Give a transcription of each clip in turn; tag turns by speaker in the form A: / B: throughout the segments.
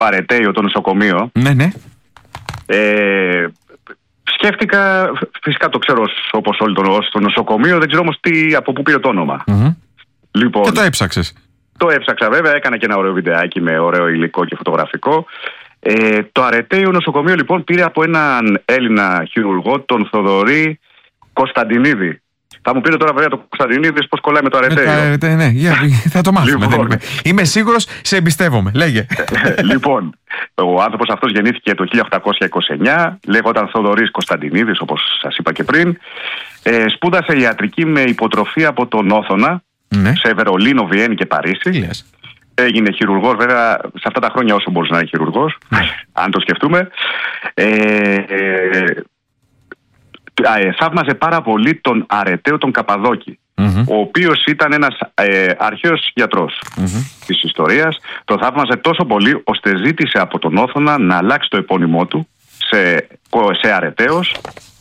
A: Αρετέιο, το νοσοκομείο.
B: Ναι.
A: Σκέφτηκα, φυσικά το ξέρω όπως όλοι το νοσοκομείο, δεν ξέρω όμως από πού πήρε το όνομα. Λοιπόν,
B: και το έψαξες?
A: Το έψαξα βέβαια, έκανα και ένα ωραίο βιντεάκι με ωραίο υλικό και φωτογραφικό. Το Αρετέιο νοσοκομείο λοιπόν πήρε από έναν Έλληνα χειρουργό, τον Θοδωρή Κωνσταντινίδη. Θα μου πείτε τώρα βέβαια το Κωνσταντινίδης πώς κολλάει με το Αρετέιο.
B: Ναι, θα το μάθουμε.
A: Λοιπόν.
B: Είμαι σίγουρος, σε εμπιστεύομαι. Λέγε.
A: Λοιπόν, ο άνθρωπος αυτός γεννήθηκε το 1829, λέγονταν Θοδωρής Κωνσταντινίδης, όπως σας είπα και πριν. Σπούδασε ιατρική με υποτροφία από τον Όθωνα, σε Βερολίνο, Βιέννη και Παρίσι. Έγινε χειρουργός, βέβαια, σε αυτά τα χρόνια όσο μπορούσε να είναι χειρουργός, αν το σκεφτούμε. Θαύμαζε πάρα πολύ τον Αρετέο τον Καπαδόκη, ο οποίος ήταν ένας αρχαίος γιατρός της ιστορίας. Τον θαύμαζε τόσο πολύ ώστε ζήτησε από τον Όθωνα να αλλάξει το επώνυμό του σε Αρετέος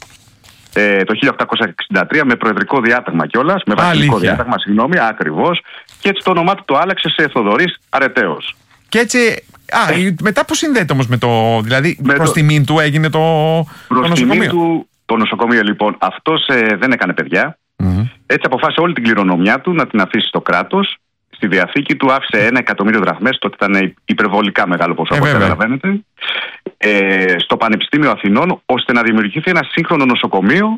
A: το 1863 με προεδρικό διάταγμα κιόλας, με βασιλικό διάταγμα, ακριβώς, και έτσι το όνομά του το άλλαξε σε Θοδωρής Αρετέος.
B: Και έτσι, μετά που συνδέεται όμως με το, δηλαδή προς τιμήν του έγινε το νοσοκομείο?
A: Το νοσοκομείο λοιπόν, αυτός δεν έκανε παιδιά. Έτσι αποφάσισε όλη την κληρονομιά του να την αφήσει στο κράτος. Στη διαθήκη του άφησε 1.000.000 δραχμές, τότε ήταν υπερβολικά μεγάλο ποσό, όπως καταλαβαίνετε, στο Πανεπιστήμιο Αθηνών, ώστε να δημιουργηθεί ένα σύγχρονο νοσοκομείο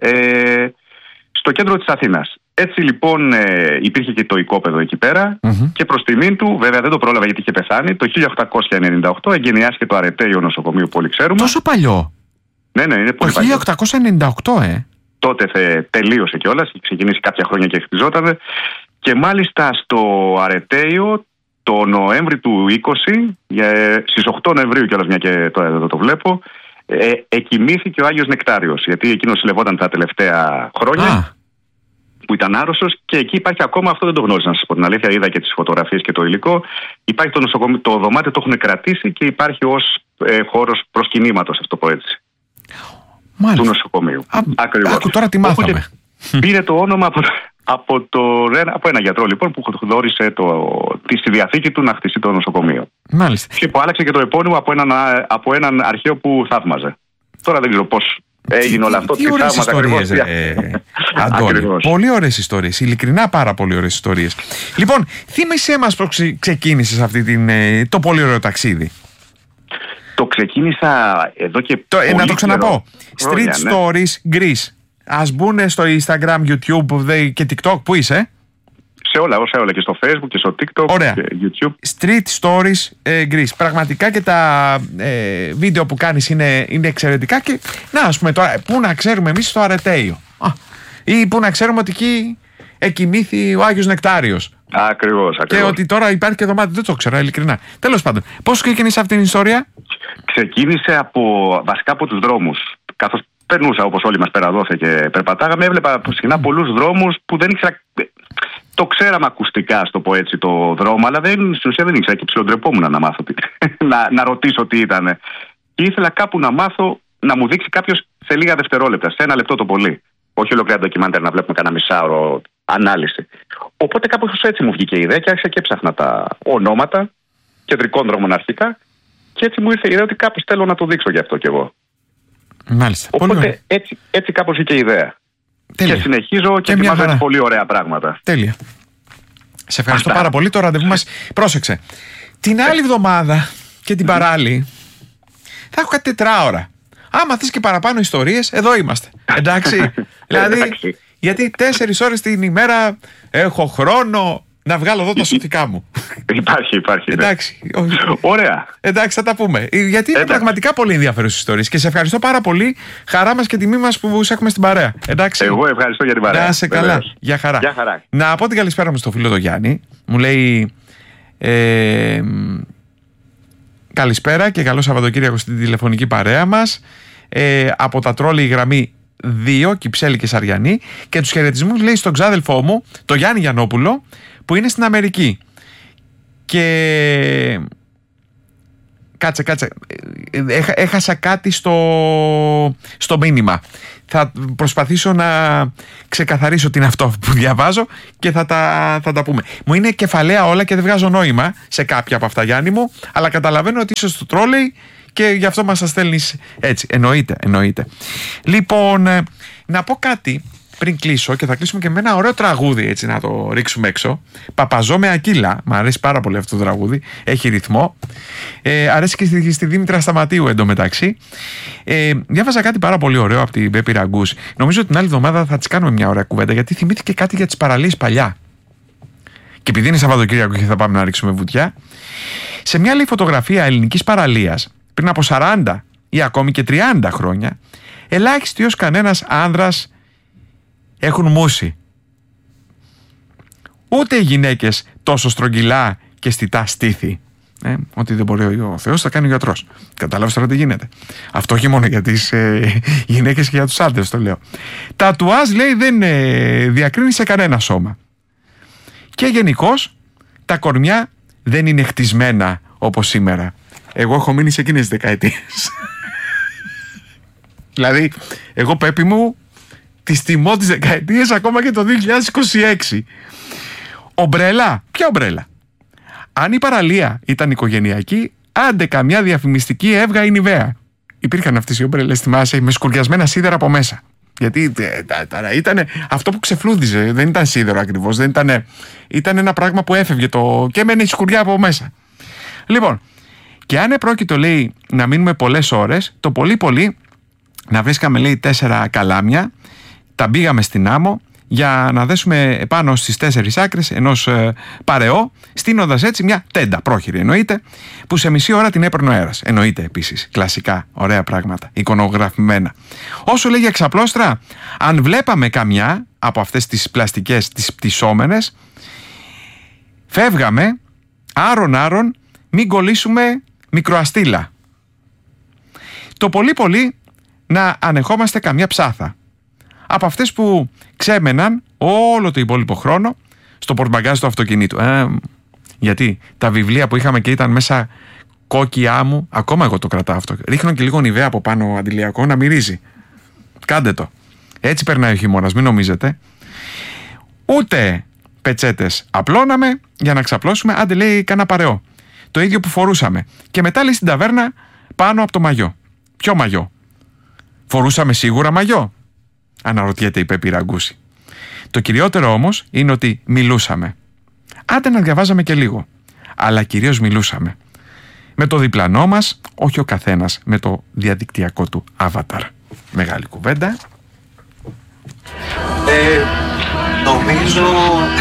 A: στο κέντρο της Αθήνας. Έτσι λοιπόν υπήρχε και το οικόπεδο εκεί πέρα και προς τιμήν του, βέβαια δεν το πρόλαβε γιατί είχε πεθάνει, το 1898 εγκαινιάστηκε το Αρετέιο νοσοκομείο που όλοι ξέρουμε.
B: Τόσο παλιό? Ναι,
A: είναι πολύ
B: παλιό. Το 1898,
A: Τότε τελείωσε κιόλας, είχε ξεκινήσει κάποια χρόνια και χτιζότανε. Και μάλιστα στο Αρετέιο το Νοέμβρη του 20, στις 8 Νοεμβρίου κιόλας, μια και τώρα το βλέπω, εκοιμήθηκε ο Άγιος Νεκτάριος, γιατί εκείνος συλλευόταν τα τελευταία χρόνια που ήταν άρρωστος, και εκεί υπάρχει ακόμα, αυτό δεν το γνώριζα να σας πω την αλήθεια, είδα και τις φωτογραφίες και το υλικό, υπάρχει το δωμάτιο, το έχουν κρατήσει και υπάρχει ως χώρος προσκυνήματος, ας το πω έτσι. Μάλιστα. Του νοσοκομείου.
B: Άκου, τώρα τι μάθαμε.
A: Πήρε το όνομα από ένα γιατρό λοιπόν που γνώρισε στη διαθήκη του να χτίσει το νοσοκομείο.
B: Μάλιστα.
A: Και που άλλαξε και το επώνυμο από έναν αρχαίο που θαύμαζε. Τώρα δεν ξέρω πώς έγινε όλο αυτό.
B: Τι ωραίες ιστορίες, Αντώνη. Πολύ ωραίες ιστορίες. Ειλικρινά πάρα πολύ ωραίες ιστορίες. Λοιπόν, θύμισέ μας πώς ξεκίνησες το πολύ ωραίο ταξίδι.
A: Το ξεκίνησα εδώ και
B: να το ξαναπώ. Street Stories Greece. Ας μπουν στο Instagram, YouTube και TikTok. Πού είσαι?
A: Σε όλα, και στο Facebook και στο TikTok.
B: Ωραία.
A: Και YouTube.
B: Street Stories Greece. Πραγματικά και τα βίντεο που κάνεις είναι εξαιρετικά. Και να, ας πούμε τώρα, πού να ξέρουμε εμείς το Αρετέιο. Ή πού να ξέρουμε ότι εκεί εκοιμήθη ο Άγιος Νεκτάριος.
A: Ακριβώς.
B: Και ότι τώρα υπάρχει και δωμάτιο, δεν το ξέρω ειλικρινά. Τέλος πάντων, πώς ξεκίνησε αυτή την ιστορία?
A: Ξεκίνησε βασικά από τους δρόμους. Καθώς περνούσα, όπως όλοι μας πέρα δόθε και περπατάγαμε, έβλεπα συχνά πολλούς δρόμους που δεν ήξερα. Το ξέραμε ακουστικά, στο πω έτσι, το δρόμο, αλλά στην ουσία δεν ήξερα και ψιλοντρεπόμουν να μάθω να ρωτήσω τι ήταν. Και ήθελα κάπου να μάθω, να μου δείξει κάποιος σε λίγα δευτερόλεπτα, σε 1 λεπτό το πολύ. Όχι ολόκληρα ντοκιμάντερ να βλέπουμε κανένα μισάωρο ανάλυση. Οπότε κάπως έτσι μου βγήκε η ιδέα και άρχισα και έψαχνα τα ονόματα κεντρικών δρόμων αρχικά. Και έτσι μου ήρθε η ιδέα ότι κάπως θέλω να το δείξω γι' αυτό κι εγώ.
B: Μάλιστα.
A: Οπότε έτσι κάπως βγήκε η ιδέα.
B: Τέλεια.
A: Και συνεχίζω και ετοιμάζω πολύ ωραία πράγματα.
B: Τέλεια. Σε ευχαριστώ πάρα πολύ. Το ραντεβού μας, πρόσεξε, την άλλη εβδομάδα και την παράλληλη θα έχω κάτι 4 ώρα. Άμα θες και παραπάνω ιστορίες, εδώ είμαστε. Εντάξει. Δηλαδή, γιατί 4 ώρες την ημέρα έχω χρόνο να βγάλω εδώ τα σωτικά μου.
A: Υπάρχει.
B: Εντάξει.
A: Ωραία.
B: Εντάξει, θα τα πούμε. Γιατί είναι πραγματικά πολύ ενδιαφέρουσες ιστορίες. Και σε ευχαριστώ πάρα πολύ. Χαρά μας και τιμή μας που σε έχουμε στην παρέα. Εντάξει.
A: Εγώ ευχαριστώ για την παρέα.
B: Να είσαι καλά. Γεια χαρά. Να πω την καλησπέρα μου στο φίλο τον Γιάννη. Μου λέει καλησπέρα και καλό Σαββατοκύριακο στην τηλεφωνική παρέα μας. Από τα τρόλη η γραμμή 2, Κυψέλη και Σαριανή. Και τους χαιρετισμούς λέει στον ξάδελφό μου, το Γιάννη Γιαννόπουλο, που είναι στην Αμερική. Και Κάτσε. Έχασα κάτι στο μήνυμα. Θα προσπαθήσω να ξεκαθαρίσω τι είναι αυτό που διαβάζω και θα τα πούμε. Μου είναι κεφαλαία όλα και δεν βγάζω νόημα σε κάποια από αυτά, Γιάννη μου, αλλά καταλαβαίνω ότι είσαι στο τρόλεϊ και γι' αυτό μας τα στέλνεις έτσι. Εννοείται. Λοιπόν, να πω κάτι πριν κλείσω, και θα κλείσουμε και με ένα ωραίο τραγούδι, έτσι, να το ρίξουμε έξω. Παπαζώ με Ακύλα. Μ' αρέσει πάρα πολύ αυτό το τραγούδι. Έχει ρυθμό. Αρέσει και στη Δήμητρα Σταματίου εντωμεταξύ. Διάβαζα κάτι πάρα πολύ ωραίο από την Πέπη Ραγκούση. Νομίζω ότι την άλλη εβδομάδα θα της κάνουμε μια ωραία κουβέντα, γιατί θυμήθηκε κάτι για τις παραλίες παλιά. Και επειδή είναι Σαββατοκύριακο και θα πάμε να ρίξουμε βουτιά, σε μια άλλη φωτογραφία ελληνικής παραλίας πριν από 40 ή ακόμη και 30 χρόνια, ελάχιστοι ως κανένας άνδρας έχουν μούσει. Ούτε οι γυναίκες τόσο στρογγυλά και στιτά στήθη. Ότι δεν μπορεί ο Θεός θα κάνει ο γιατρός. Κατάλαβες τώρα τι γίνεται. Αυτό όχι μόνο για τις γυναίκες και για τους άντρες το λέω. Τατουάζ, λέει, δεν διακρίνει σε κανένα σώμα. Και γενικώς τα κορμιά δεν είναι χτισμένα όπως σήμερα. Εγώ έχω μείνει σε εκείνες τις δεκαετίες. Δηλαδή, εγώ, Πέπη μου, τις τιμώ τις δεκαετίες ακόμα και το 2026. Ομπρέλα, ποια ομπρέλα? Αν η παραλία ήταν οικογενειακή, άντε καμιά διαφημιστική Εύγα ή Νιβαία. Υπήρχαν αυτές οι ομπρέλες, θυμάσαι, με σκουριασμένα σίδερα από μέσα. Γιατί ήταν αυτό που ξεφλούδιζε, δεν ήταν σίδερο ακριβώς, ήταν ένα πράγμα που έφευγε και έμενε η σκουριά από μέσα. Λοιπόν, και αν επρόκειτο, λέει, να μείνουμε πολλές ώρες, το πολύ να βρίσκαμε, λέει, 4 καλάμια, τα μπήγαμε στην άμμο για να δέσουμε πάνω στις 4 άκρες ενός παρεό, στείνοντας έτσι μια τέντα πρόχειρη, εννοείται, που σε μισή ώρα την έπαιρνε ο αέρας. Εννοείται επίσης, κλασικά, ωραία πράγματα, εικονογραφημένα. Όσο λέει για ξαπλώστρα, αν βλέπαμε καμιά από αυτές τις πλαστικές, τις πτυσσόμενες, φεύγαμε άρον μην κολλήσουμε μικροαστήλα. Το πολύ να ανεχόμαστε καμιά ψάθα. Από αυτές που ξέμεναν όλο το υπόλοιπο χρόνο στο πορτμπαγκάζ του αυτοκινήτου. Γιατί τα βιβλία που είχαμε και ήταν μέσα κόκκιά μου, ακόμα εγώ το κρατάω αυτό. Ρίχνω και λίγο Νιβαία από πάνω αντιλιακό να μυρίζει. Κάντε το. Έτσι περνάει ο χειμώνας, μην νομίζετε. Ούτε πετσέτες απλώναμε για να ξαπλώσουμε, άντε, λέει, κάνα παρεό. Το ίδιο που φορούσαμε. Και μετά, λέει, στην ταβέρνα πάνω από το μαγιό. Ποιο μαγιό? Φορούσαμε σίγουρα μαγιό? Αναρωτιέται η Πέπη Ραγκούση. Το κυριότερο όμως είναι ότι μιλούσαμε. Άντε να διαβάζαμε και λίγο. Αλλά κυρίως μιλούσαμε. Με το διπλανό μας, όχι ο καθένας με το διαδικτυακό του avatar. Μεγάλη κουβέντα.
C: Νομίζω